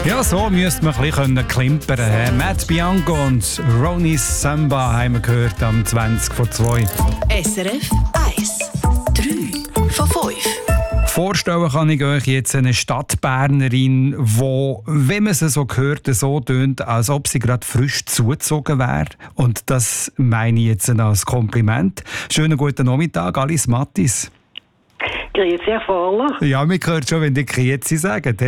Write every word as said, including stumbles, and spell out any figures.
Ja, so müsste man ein bisschen klimpern können. Matt Bianco und Ronnie Samba haben wir gehört am zwanzig vor zwei. S R F eins. drei von fünf. Vorstellen kann ich euch jetzt eine Stadtbernerin, die, wenn man sie so hört, so tönt, als ob sie gerade frisch zugezogen wäre. Und das meine ich jetzt als Kompliment. Schönen guten Nachmittag, Alice Mattis. Grüezi, Herr Fahler. Ja, man hört schon, wenn die Grüezi sagen.